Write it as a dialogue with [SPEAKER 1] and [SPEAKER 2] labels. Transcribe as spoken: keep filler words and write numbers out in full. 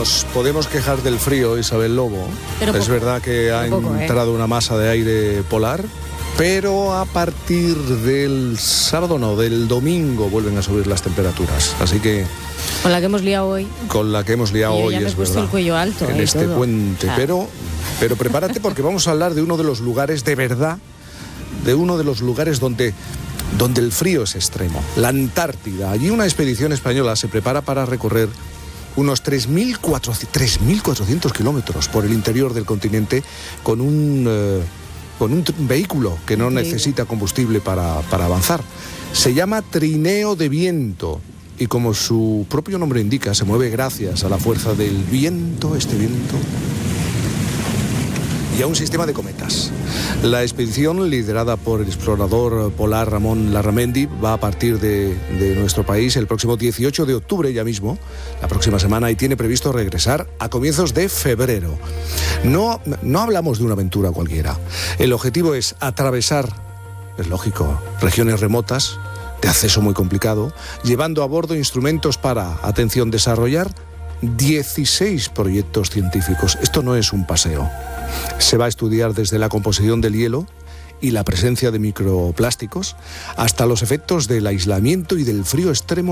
[SPEAKER 1] Nos podemos quejar del frío, Isabel Lobo.
[SPEAKER 2] Pero
[SPEAKER 1] es
[SPEAKER 2] poco,
[SPEAKER 1] verdad que ha
[SPEAKER 2] poco,
[SPEAKER 1] entrado
[SPEAKER 2] ¿eh?
[SPEAKER 1] una masa de aire polar, pero a partir del sábado, no, del domingo vuelven a subir las temperaturas. Así que...
[SPEAKER 2] Con la que hemos liado hoy.
[SPEAKER 1] Con la que hemos liado
[SPEAKER 2] y yo
[SPEAKER 1] hoy,
[SPEAKER 2] ya me
[SPEAKER 1] es
[SPEAKER 2] he puesto
[SPEAKER 1] verdad.
[SPEAKER 2] el cuello alto.
[SPEAKER 1] En
[SPEAKER 2] eh,
[SPEAKER 1] este
[SPEAKER 2] todo.
[SPEAKER 1] puente.
[SPEAKER 2] Ah.
[SPEAKER 1] Pero, pero prepárate porque vamos a hablar de uno de los lugares de verdad, de uno de los lugares donde... donde el frío es extremo, la Antártida. Allí una expedición española se prepara para recorrer unos tres mil cuatrocientos kilómetros por el interior del continente con un, eh, con un t- vehículo que no
[SPEAKER 2] Increíble.
[SPEAKER 1] necesita combustible para, para avanzar. Se llama trineo de viento y, como su propio nombre indica, se mueve gracias a la fuerza del viento, este viento, y a un sistema de cometas. La expedición, liderada por el explorador polar Ramón Larramendi, va a partir de, de nuestro país el próximo dieciocho de octubre, ya mismo, la próxima semana, y tiene previsto regresar a comienzos de febrero. No, no hablamos de una aventura cualquiera. El objetivo es atravesar, es lógico, regiones remotas, de acceso muy complicado, llevando a bordo instrumentos para, atención, desarrollar dieciséis proyectos científicos. Esto no es un paseo. Se va a estudiar desde la composición del hielo y la presencia de microplásticos hasta los efectos del aislamiento y del frío extremo